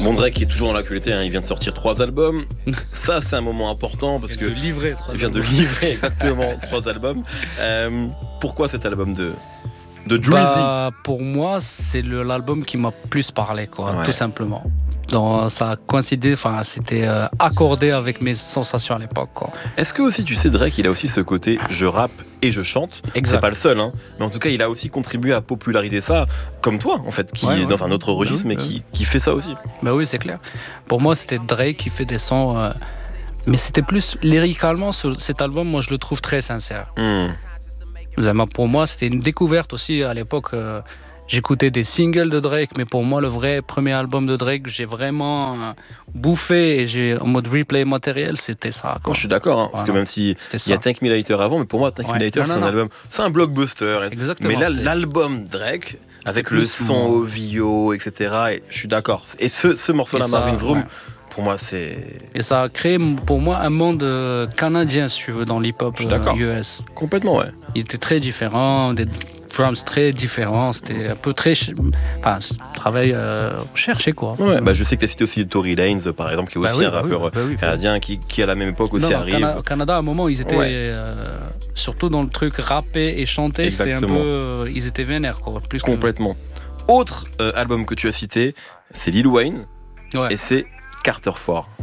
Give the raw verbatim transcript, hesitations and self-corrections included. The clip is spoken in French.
Bon, Drake est toujours dans l'actualité, hein, il vient de sortir trois albums. Ça, c'est un moment important parce que. De livrer, il vient de livrer exactement trois albums. Euh, pourquoi cet album de, de Dreezy? Bah, pour moi, c'est le, l'album qui m'a plus parlé, quoi, ouais. Tout simplement. Donc, ça a coïncidé, enfin, c'était euh, accordé avec mes sensations à l'époque, quoi. Est-ce que aussi, tu sais, Drake, il a aussi ce côté je rappe et je chante. Exact. C'est pas le seul, hein. Mais en tout cas, il a aussi contribué à populariser ça, comme toi, en fait, qui ouais, est ouais. dans un autre registre, oui, mais oui. qui, qui fait ça aussi. Bah oui, c'est clair. Pour moi, c'était Drake qui fait des sons, euh, mais c'était plus lyricalement, ce, cet album, moi, je le trouve très sincère. Mm. Pour moi, c'était une découverte aussi à l'époque. Euh, J'écoutais des singles de Drake, mais pour moi, le vrai premier album de Drake, j'ai vraiment euh, bouffé et j'ai en mode replay matériel, c'était ça. Bon, je suis d'accord, hein, parce que même si il y a Thank Me Later avant, mais pour moi, Thank ouais. Me Later, non, c'est non, un non. album, c'est un blockbuster. Exactement, mais là, c'est... l'album Drake, avec le son au V O, et cetera, et je suis d'accord. Et ce, ce morceau-là, Marvin's Room, ouais. pour moi, c'est... Et ça a créé, pour moi, un monde canadien, si tu veux, dans l'hip-hop euh, U S. Complètement, ouais. Il était très différent, des drums très différents, c'était un peu très... Enfin, travail euh, recherché, quoi. Ouais, bah je sais que tu as cité aussi Tory Lanez, par exemple, qui est aussi bah oui, un bah rappeur oui, bah oui, canadien, qui, qui, à la même époque, aussi non, arrive. Cana- Au Canada, à un moment, ils étaient... Ouais. Euh, surtout dans le truc rappé et chanté, c'était un peu... Euh, ils étaient vénères, quoi. Plus Complètement. Que... Autre euh, album que tu as cité, c'est Lil Wayne, ouais. et c'est Carter four.